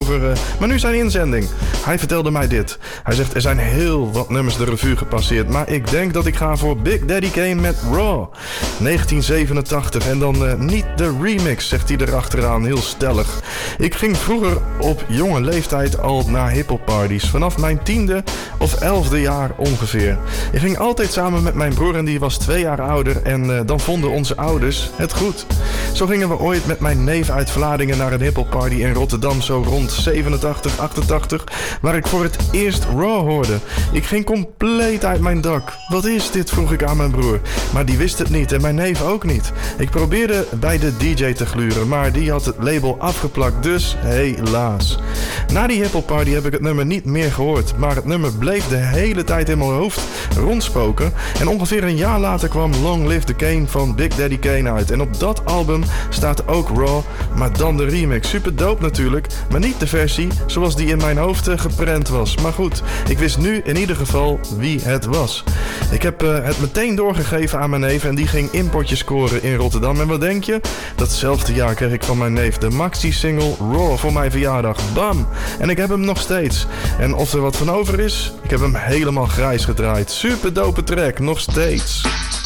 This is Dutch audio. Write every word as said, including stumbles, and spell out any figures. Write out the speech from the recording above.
over, uh, maar nu zijn inzending. Hij vertelde mij dit. Hij zegt, er zijn heel wat nummers de revue gepasseerd, maar ik denk dat ik ga voor Big Daddy Kane met Raw. negentien zevenentachtig en dan uh, niet de remix, zegt hij erachteraan, heel stellig. Ik ging vroeger op jonge leeftijd al naar hiphopparties, vanaf mijn tiende of elfde jaar ongeveer. Ik ging altijd samen met mijn broer en die was twee jaar ouder en uh, dan vonden onze ouders het goed. Zo gingen we ooit met mijn neef uit Vlaardingen naar een hiphopparty in Rotterdam, zo rond zevenentachtig, achtentachtig, waar ik voor het eerst Raw hoorde. Ik ging compleet uit mijn dak. Wat is dit, vroeg ik aan mijn broer. Maar die wist het niet en mijn neef ook niet. Ik probeerde bij de D J te gluren, maar die had het label afgeplakt, dus helaas. Na die hiphopparty heb ik het nummer niet meer gehoord, maar het nummer bleef de hele tijd in mijn hoofd rondspoken. En ongeveer een jaar later kwam Long Live the Kane van Big Daddy Kane uit. En op dat album staat ook Raw, maar dan de remix. Super dope natuurlijk, maar niet de versie zoals die in mijn hoofd uh, geprent was. Maar goed, ik wist nu in ieder geval wie het was. Ik heb uh, het meteen doorgegeven aan mijn neef en die ging inpotje scoren in Rotterdam. En wat denk je? Datzelfde jaar kreeg ik van mijn neef de maxi-single Raw voor mijn verjaardag. Bam! En ik heb hem nog steeds. En of er wat van over is? Ik heb hem helemaal grijs gedraaid. Super dope track, nog steeds.